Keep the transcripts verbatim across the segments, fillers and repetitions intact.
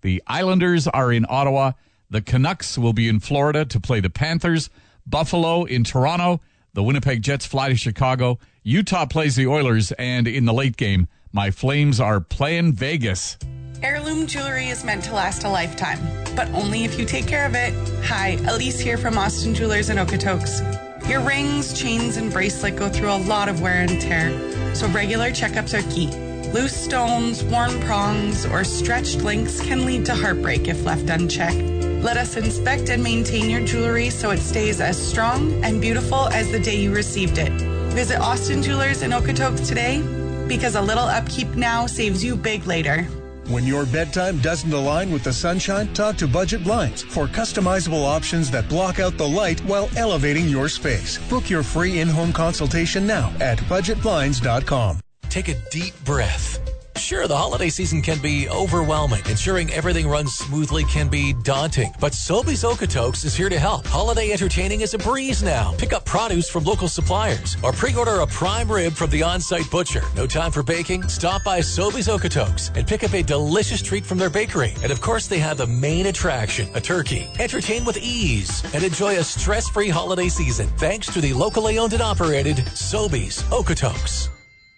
The Islanders are in Ottawa. The Canucks will be in Florida to play the Panthers. Buffalo in Toronto. The Winnipeg Jets fly to Chicago. Utah plays the Oilers. And in the late game, my Flames are playing Vegas. Heirloom jewelry is meant to last a lifetime, but only if you take care of it. Hi, Elise here from Austin Jewelers in Okotoks. Your rings, chains, and bracelet go through a lot of wear and tear, so regular checkups are key. Loose stones, worn prongs, or stretched links can lead to heartbreak if left unchecked. Let us inspect and maintain your jewelry so it stays as strong and beautiful as the day you received it. Visit Austin Jewelers in Okotoks today, because a little upkeep now saves you big later. When your bedtime doesn't align with the sunshine, talk to Budget Blinds for customizable options that block out the light while elevating your space. Book your free in-home consultation now at budget blinds dot com. Take a deep breath. Sure, the holiday season can be overwhelming. Ensuring everything runs smoothly can be daunting. But Sobeys Okotoks is here to help. Holiday entertaining is a breeze now. Pick up produce from local suppliers or pre-order a prime rib from the on-site butcher. No time for baking? Stop by Sobeys Okotoks and pick up a delicious treat from their bakery. And of course, they have the main attraction, a turkey. Entertain with ease and enjoy a stress-free holiday season thanks to the locally owned and operated Sobeys Okotoks.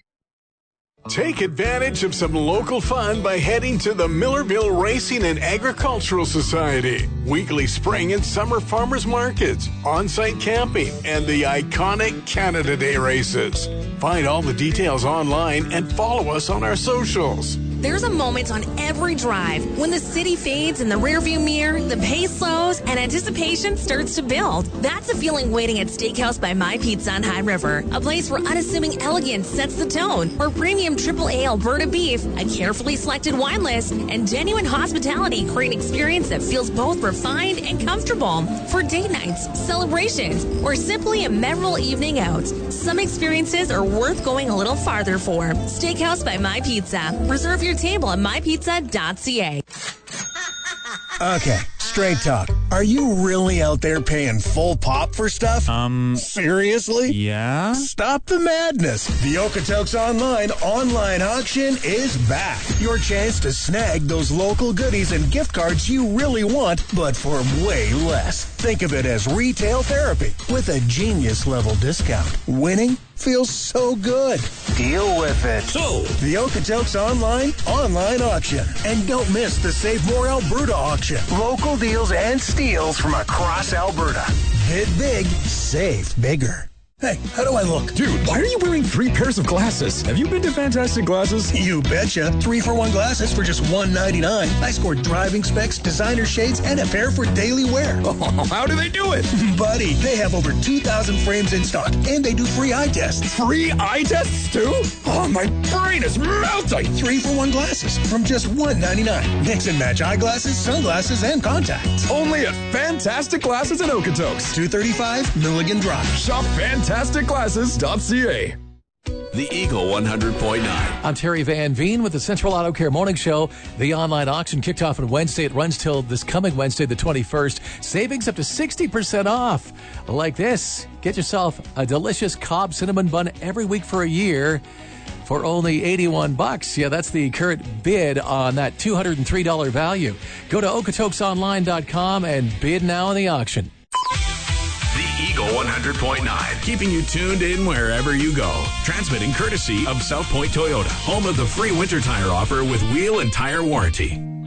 Take advantage of some local fun by heading to the Millerville Racing and Agricultural Society. Weekly spring and summer farmers markets, on-site camping, and the iconic Canada Day races. Find all the details online and follow us on our socials. There's a moment on every drive when the city fades in the rearview mirror, the pace slows, and anticipation starts to build. That's a feeling waiting at Steakhouse by My Pizza on High River, a place where unassuming elegance sets the tone, where premium triple A Alberta beef, a carefully selected wine list, and genuine hospitality create an experience that feels both refined and comfortable. For date nights, celebrations, or simply a memorable evening out, some experiences are worth going a little farther for. Steakhouse by My Pizza. Reserve your table at my pizza dot c a. Okay, straight talk. Are you really out there paying full pop for stuff? Um, Seriously? yeah? Stop the madness. The Okotoks Online online auction is back. Your chance to snag those local goodies and gift cards you really want, but for way less. Think of it as retail therapy with a genius level discount. Winning feels so good. Deal with it. So, The Okotoks Online online auction. And don't miss the Save More Alberta auction. Local deals and steals from across Alberta. Bid big, save bigger. Hey, how do I look? Dude, why are you wearing three pairs of glasses? Have you been to Fantastic Glasses? You betcha. Three for one glasses for just one ninety-nine. I scored driving specs, designer shades, and a pair for daily wear. Oh, how do they do it? Buddy, they have over two thousand frames in stock, and they do free eye tests. Free eye tests, too? Oh, my brain is melting. Three for one glasses from just one ninety-nine. Mix and match eyeglasses, sunglasses, and contacts. Only at Fantastic Glasses in Okotoks. two thirty-five Milligan Drive. Shop fantastic glasses dot c a. The Eagle one hundred point nine. I'm Terry Van Veen with the Central Auto Care Morning Show. The online auction kicked off on Wednesday. It runs till this coming Wednesday, the twenty-first. Savings up to sixty percent off. Like this. Get yourself a delicious Cobb cinnamon bun every week for a year for only eighty-one bucks. Yeah, that's the current bid on that two hundred three dollars value. Go to okotoks online dot com and bid now in the auction. The Eagle one hundred point nine, keeping you tuned in wherever you go. Transmitting courtesy of South Point Toyota, home of the free winter tire offer with wheel and tire warranty.